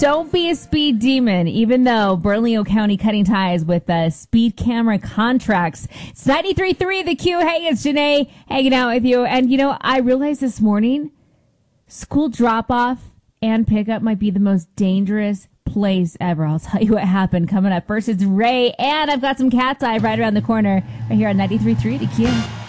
Don't be a speed demon, even though Bernalillo County cutting ties with speed camera contracts. It's 93.3 The Q. Hey, it's Janae hanging out with you. And, I realized this morning, school drop-off and pickup might be the most dangerous place ever. I'll tell you what happened coming up. First, it's Ray, and I've got some Cat's Eye right around the corner right here on 93.3 The Q.